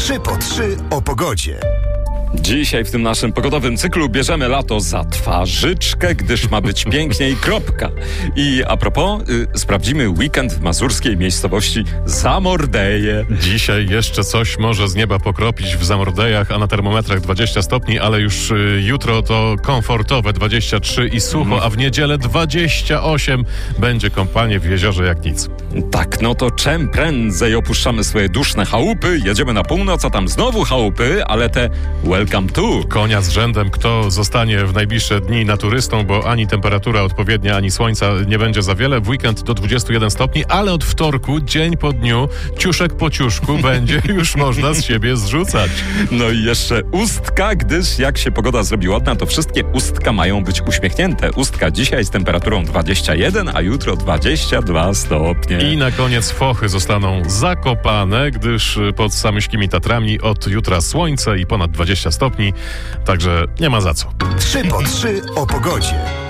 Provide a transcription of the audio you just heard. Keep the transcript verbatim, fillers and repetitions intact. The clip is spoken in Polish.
trzy po trzy o pogodzie. Dzisiaj w tym naszym pogodowym cyklu bierzemy lato za twarzyczkę, gdyż ma być pięknie i kropka. I a propos, y, sprawdzimy weekend w mazurskiej miejscowości Zamordeje. Dzisiaj jeszcze coś może z nieba pokropić w Zamordejach, a na termometrach dwadzieścia stopni, ale już y, jutro to komfortowe dwadzieścia trzy i sucho, mm. a w niedzielę dwadzieścia osiem. Będzie kąpanie w jeziorze jak nic. Tak, no to czym prędzej opuszczamy swoje duszne chałupy, jedziemy na północ, a tam znowu chałupy, ale te welcome to. Konia z rzędem, kto zostanie w najbliższe dni naturystą, bo ani temperatura odpowiednia, ani słońca nie będzie za wiele. W weekend do dwudziestu jeden stopni, ale od wtorku, dzień po dniu, ciuszek po ciuszku będzie już można z siebie zrzucać. No i jeszcze ustka, gdyż jak się pogoda zrobi ładna, to wszystkie ustka mają być uśmiechnięte. Ustka dzisiaj z temperaturą dwadzieścia jeden, a jutro dwadzieścia dwa stopnie. I na koniec fochy zostaną zakopane, gdyż pod Samyśkimi Tatrami od jutra słońce i ponad dwadzieścia stopni, także nie ma za co. trzy po trzy o pogodzie.